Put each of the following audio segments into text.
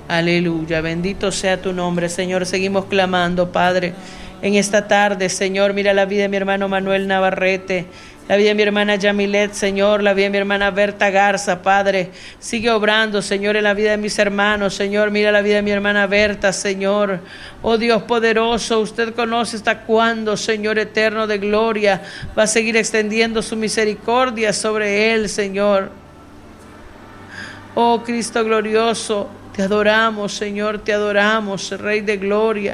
Aleluya, bendito sea tu nombre, Señor. Seguimos clamando, Padre, en esta tarde, Señor. Mira la vida de mi hermano Manuel Navarrete, la vida de mi hermana Yamilet, Señor, la vida de mi hermana Berta Garza, Padre. Sigue obrando, Señor, en la vida de mis hermanos, Señor. Mira la vida de mi hermana Berta, Señor. Oh Dios poderoso, usted conoce hasta cuándo, Señor eterno de gloria, va a seguir extendiendo su misericordia sobre él, Señor. Oh Cristo glorioso, te adoramos, Señor, te adoramos, Rey de gloria.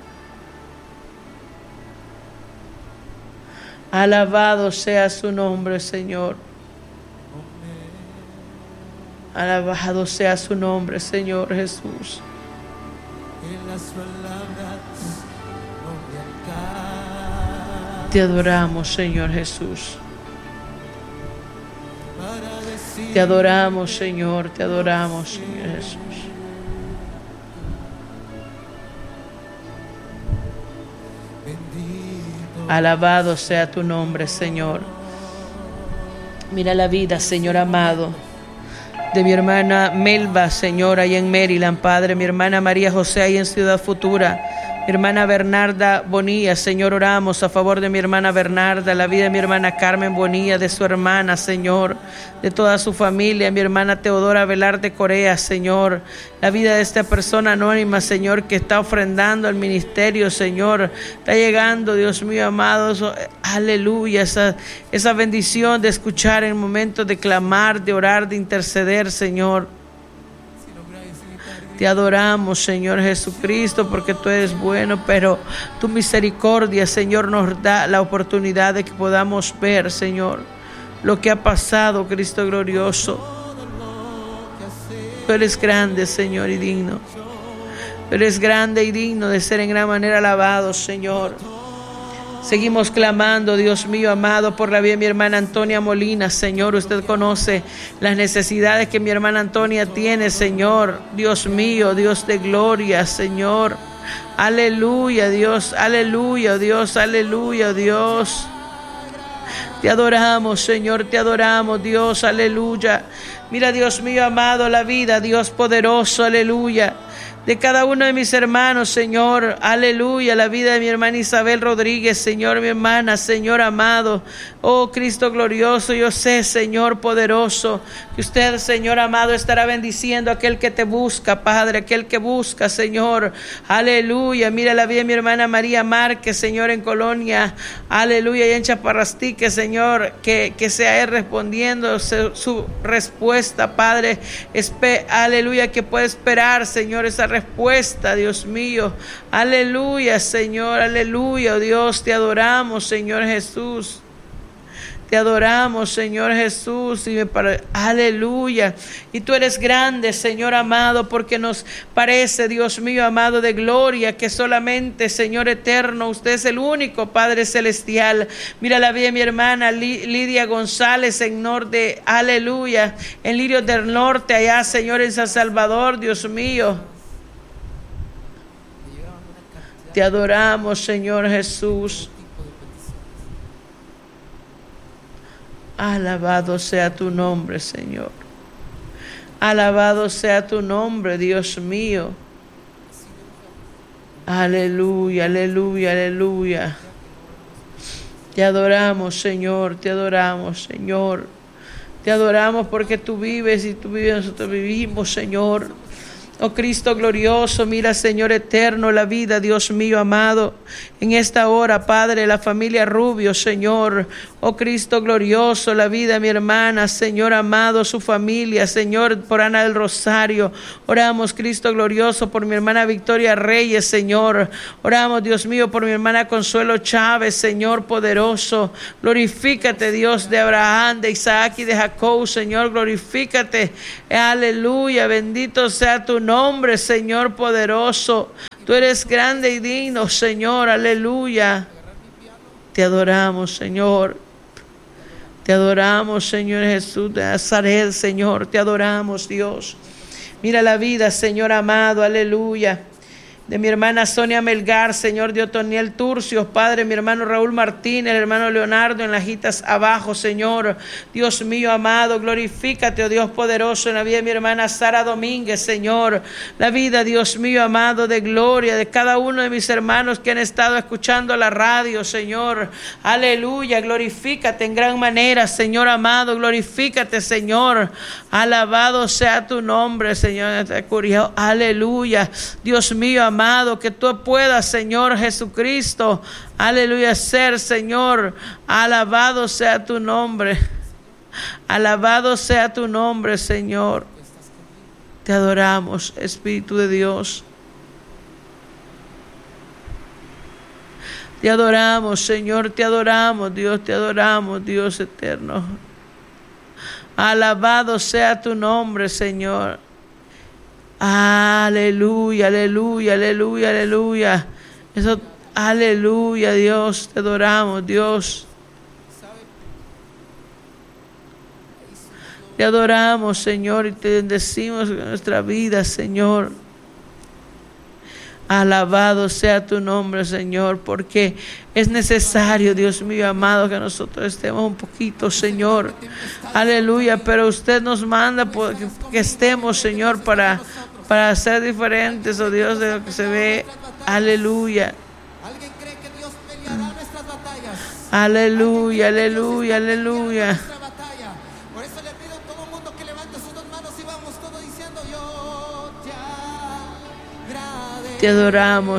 Alabado sea su nombre, Señor. Alabado sea su nombre, Señor Jesús. Te adoramos, Señor Jesús. Te adoramos, Señor, te adoramos, Señor Jesús. Alabado sea tu nombre, Señor. Mira la vida, Señor amado, de mi hermana Melba, Señor, allá en Maryland, Padre. Mi hermana María José, ahí en Ciudad Futura. Mi hermana Bernarda Bonilla, Señor, oramos a favor de mi hermana Bernarda, la vida de mi hermana Carmen Bonilla, de su hermana, Señor, de toda su familia. Mi hermana Teodora Velarde Corea, Señor, la vida de esta persona anónima, Señor, que está ofrendando al ministerio, Señor. Está llegando, Dios mío amado, aleluya, esa bendición de escuchar en momentos de clamar, de orar, de interceder, Señor. Te adoramos, Señor Jesucristo, porque tú eres bueno, pero tu misericordia, Señor, nos da la oportunidad de que podamos ver, Señor, lo que ha pasado, Cristo glorioso. Tú eres grande, Señor, y digno. Tú eres grande y digno de ser en gran manera alabado, Señor. Seguimos clamando, Dios mío amado, por la vida de mi hermana Antonia Molina, Señor. Usted conoce las necesidades que mi hermana Antonia tiene, Señor. Dios mío, Dios de gloria, Señor. Aleluya, Dios, aleluya, Dios, aleluya, Dios. Te adoramos, Señor, te adoramos, Dios, aleluya. Mira, Dios mío amado, la vida, Dios poderoso, aleluya, de cada uno de mis hermanos, Señor, aleluya, la vida de mi hermana Isabel Rodríguez, Señor, mi hermana, Señor amado, oh Cristo glorioso, yo sé, Señor poderoso, que usted, Señor amado, estará bendiciendo a aquel que te busca, Padre, aquel que busca, Señor, aleluya. Mira la vida de mi hermana María Márquez, Señor, en Colonia, aleluya, y en Chaparrastique, Señor, que sea Él respondiendo su respuesta, Padre, aleluya, que puede esperar, Señor, esa respuesta, Dios mío, aleluya, Señor, aleluya, oh Dios, te adoramos, Señor Jesús. Te adoramos, Señor Jesús, aleluya. Y tú eres grande, Señor amado, porque nos parece, Dios mío amado, de gloria, que solamente, Señor eterno, usted es el único Padre celestial. Mira la vida de mi hermana Lidia González en norte, aleluya, en Lirios del Norte, allá, Señor, en San Salvador, Dios mío. Te adoramos, Señor Jesús. Alabado sea tu nombre, Señor. Alabado sea tu nombre, Dios mío. Aleluya, aleluya, aleluya. Te adoramos, Señor, te adoramos, Señor. Te adoramos porque tú vives y tú vives, nosotros vivimos, Señor. Oh Cristo glorioso, mira, Señor eterno, la vida, Dios mío amado, en esta hora, Padre, la familia Rubio, Señor. Oh Cristo glorioso, la vida de mi hermana, Señor amado, su familia, Señor, por Ana del Rosario. Oramos, Cristo glorioso, por mi hermana Victoria Reyes, Señor. Oramos, Dios mío, por mi hermana Consuelo Chávez, Señor poderoso. Glorifícate, Dios de Abraham, de Isaac y de Jacob, Señor, glorifícate. Aleluya, bendito sea tu nombre, Señor poderoso. Tú eres grande y digno, Señor, aleluya. Te adoramos, Señor. Te adoramos, Señor Jesús de Nazaret, Señor. Te adoramos, Dios. Mira la vida, Señor amado, aleluya. de mi hermana Sonia Melgar, Señor, de Otoniel Turcios, Padre, mi hermano Raúl Martínez, el hermano Leonardo en las Lajitas abajo, Señor, Dios mío amado, glorifícate, oh Dios poderoso, en la vida de mi hermana Sara Domínguez, Señor, la vida, Dios mío amado, de Gloria, de cada uno de mis hermanos que han estado escuchando la radio, Señor, aleluya, glorifícate en gran manera, Señor amado, glorifícate, Señor, alabado sea tu nombre, Señor, aleluya, Dios mío amado, que tú puedas, Señor Jesucristo, aleluya, ser, Señor, alabado sea tu nombre, alabado sea tu nombre, Señor. Te adoramos, Espíritu de Dios. Te adoramos, Señor, te adoramos, Dios eterno. Alabado sea tu nombre, Señor. Aleluya, aleluya, aleluya, aleluya. Eso, aleluya, Dios, te adoramos, Dios. Te adoramos, Señor, y te bendecimos en nuestra vida, Señor. Alabado sea tu nombre, Señor, porque es necesario, Dios mío amado, que nosotros estemos un poquito, Señor. Aleluya, pero usted nos manda que estemos, Señor, para ser diferentes, oh Dios, de lo que se ve. Aleluya. ¿Alguien cree que Dios peleará nuestras batallas? Aleluya, aleluya, aleluya. Por eso le pido a todo el mundo que levante sus dos manos y vamos todos diciendo: yo te agradezco. Te adoramos.